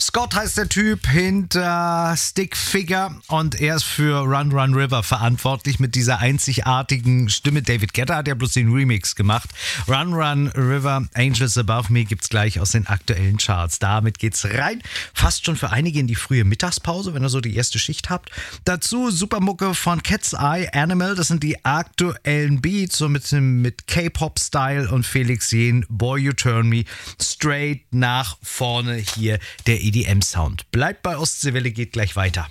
Scott heißt der Typ hinter Stick Figure und er ist für Run Run River verantwortlich mit dieser einzigartigen Stimme. David Guetta hat ja bloß den Remix gemacht. Run Run River, Angels Above Me gibt's gleich aus den aktuellen Charts. Damit geht's rein. Fast schon für einige in die frühe Mittagspause, wenn ihr so die erste Schicht habt. Dazu Supermucke von Cat's Eye, Animal, das sind die aktuellen Beats, so mit K-Pop-Style und Felix Jähn, Boy You Turn Me, straight nach vorne hier der EDM-Sound. Bleibt bei Ostseewelle, geht gleich weiter.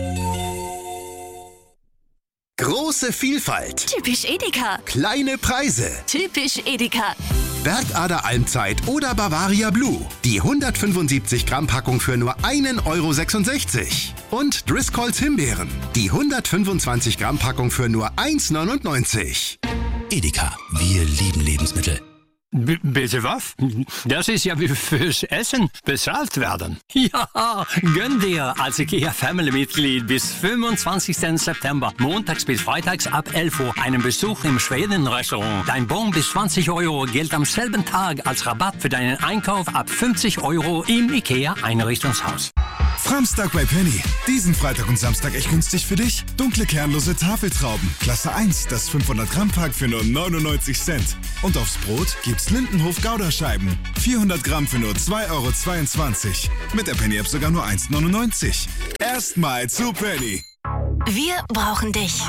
Große Vielfalt. Typisch Edeka. Kleine Preise. Typisch Edeka. Bergader Almzeit oder Bavaria Blue. Die 175 Gramm Packung für nur 1,66 €. Und Driscolls Himbeeren. Die 125 Gramm Packung für nur 1,99 €. Edeka, wir lieben Lebensmittel. Bitte was? Das ist ja wie fürs Essen bezahlt werden. Ja, gönn dir als IKEA-Family-Mitglied bis 25. September, montags bis freitags ab 11 Uhr, einen Besuch im Schweden-Restaurant. Dein Bon bis 20 € gilt am selben Tag als Rabatt für deinen Einkauf ab 50 € im IKEA-Einrichtungshaus. Framstag bei Penny. Diesen Freitag und Samstag echt günstig für dich. Dunkle kernlose Tafeltrauben. Klasse 1, das 500 Gramm Pack für nur 99 Cent. Und aufs Brot gibt's Lindenhof Gouda-Scheiben. 400 Gramm für nur 2,22 €. Mit der Penny-App sogar nur 1,99 €. Erstmal zu Penny. Wir brauchen dich.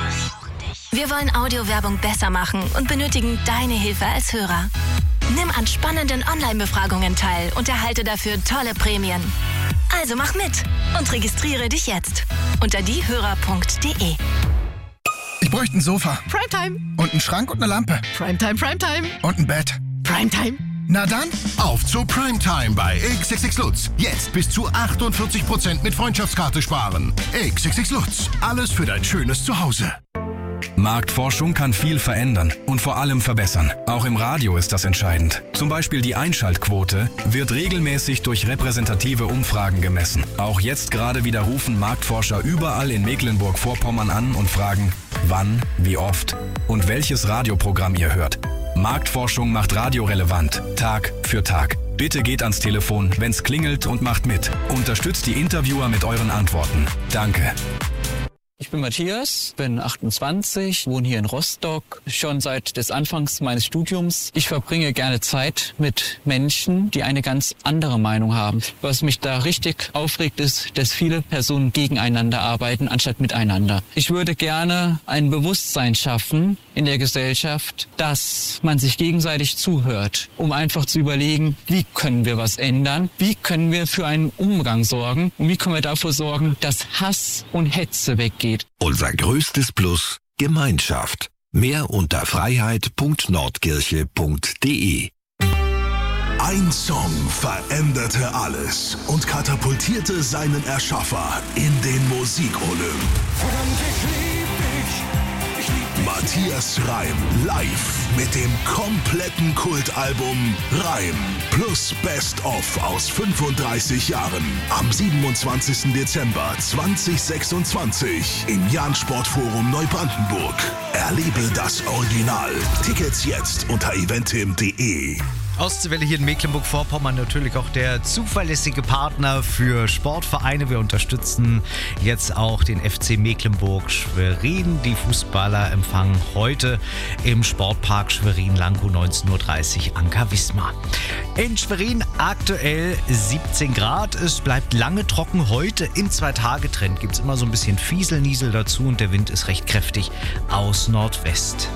Wir wollen Audiowerbung besser machen und benötigen deine Hilfe als Hörer. Nimm an spannenden Online-Befragungen teil und erhalte dafür tolle Prämien. Also mach mit und registriere dich jetzt unter diehörer.de. Ich bräuchte ein Sofa. Primetime. Und einen Schrank und eine Lampe. Primetime. Und ein Bett. Primetime. Na dann, auf zu Primetime bei XXX Lutz. Jetzt bis zu 48% mit Freundschaftskarte sparen. XXX Lutz. Alles für dein schönes Zuhause. Marktforschung kann viel verändern und vor allem verbessern. Auch im Radio ist das entscheidend. Zum Beispiel die Einschaltquote wird regelmäßig durch repräsentative Umfragen gemessen. Auch jetzt gerade wieder rufen Marktforscher überall in Mecklenburg-Vorpommern an und fragen, wann, wie oft und welches Radioprogramm ihr hört. Marktforschung macht Radio relevant, Tag für Tag. Bitte geht ans Telefon, wenn's klingelt und macht mit. Unterstützt die Interviewer mit euren Antworten. Danke. Ich bin Matthias, bin 28, wohne hier in Rostock, schon seit des Anfangs meines Studiums. Ich verbringe gerne Zeit mit Menschen, die eine ganz andere Meinung haben. Was mich da richtig aufregt, ist, dass viele Personen gegeneinander arbeiten, anstatt miteinander. Ich würde gerne ein Bewusstsein schaffen in der Gesellschaft, dass man sich gegenseitig zuhört, um einfach zu überlegen, wie können wir was ändern, wie können wir für einen Umgang sorgen und wie können wir dafür sorgen, dass Hass und Hetze weggeht. Unser größtes Plus: Gemeinschaft. Mehr unter freiheit.nordkirche.de. Ein Song veränderte alles und katapultierte seinen Erschaffer in den Musikolymp. Matthias Reim live mit dem kompletten Kultalbum Reim plus Best of aus 35 Jahren am 27. Dezember 2026 im Jahn-Sportforum Neubrandenburg. Erlebe das Original. Tickets jetzt unter eventim.de. Ostseewelle hier in Mecklenburg-Vorpommern, natürlich auch der zuverlässige Partner für Sportvereine. Wir unterstützen jetzt auch den FC Mecklenburg-Schwerin. Die Fußballer empfangen heute im Sportpark Schwerin-Lankow 19:30 Uhr Anker Wismar. In Schwerin aktuell 17 Grad. Es bleibt lange trocken. Heute im 2-Tage-Trend gibt es immer so ein bisschen Fiesel-Niesel dazu und der Wind ist recht kräftig aus Nordwest.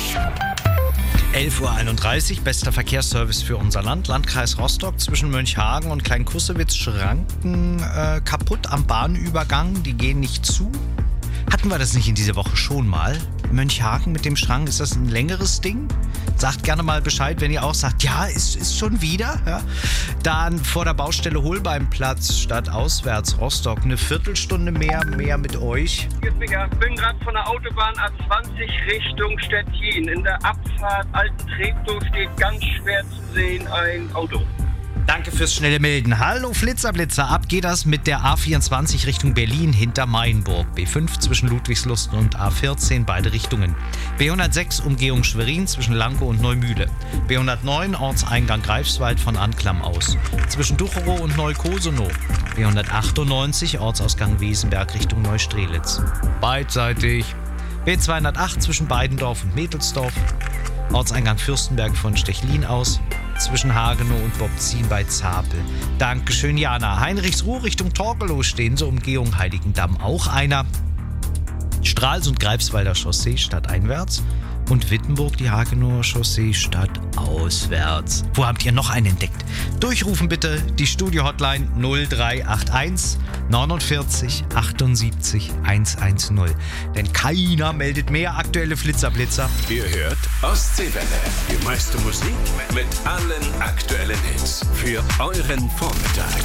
11:31 Uhr, bester Verkehrsservice für unser Land. Landkreis Rostock zwischen Mönchhagen und Kleinkussewitz. Schranken kaputt am Bahnübergang, die gehen nicht zu. Hatten wir das nicht in dieser Woche schon mal? Mönchhagen mit dem Schrank, ist das ein längeres Ding? Sagt gerne mal Bescheid, wenn ihr auch sagt, ja, ist schon wieder. Ja. Dann vor der Baustelle Holbeinplatz statt auswärts Rostock. Eine Viertelstunde mehr mit euch. Ich bin gerade von der Autobahn A20 Richtung Stettin. In der Abfahrt Alten Treptow steht ganz schwer zu sehen ein Auto. Danke fürs schnelle Melden. Hallo Flitzerblitzer, ab geht das mit der A24 Richtung Berlin hinter Mainburg. B5 zwischen Ludwigslust und A14 beide Richtungen. B106 Umgehung Schwerin zwischen Lankow und Neumühle. B109 Ortseingang Greifswald von Anklam aus. Zwischen Ducherow und Neukosonow. B198 Ortsausgang Wesenberg Richtung Neustrelitz. Beidseitig. B208 zwischen Beidendorf und Mädelsdorf. Ortseingang Fürstenberg von Stechlin aus. Zwischen Hagenow und Bobzin bei Zapel. Dankeschön, Jana. Heinrichsruh Richtung Torgelow stehen zur Umgehung Heiligendamm auch einer. Stralsund Greifswalder Chaussee stadteinwärts. Und Wittenburg die Hagenower Chaussee stadtauswärts. Wo habt ihr noch einen entdeckt? Durchrufen bitte die Studio-Hotline 0381 49 78 110. Denn keiner meldet mehr aktuelle Flitzerblitzer. Ihr hört Ostseewelle. Die meiste Musik mit allen aktuellen Hits für euren Vormittag.